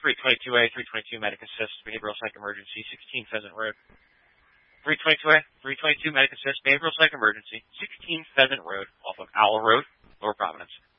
322A, 322 Medic Assist, Behavioral Psych Emergency, 16 Pheasant Road. 322A, 322 Medic Assist, Behavioral Psych Emergency, 16 Pheasant Road, off of Owl Road, Lower Providence.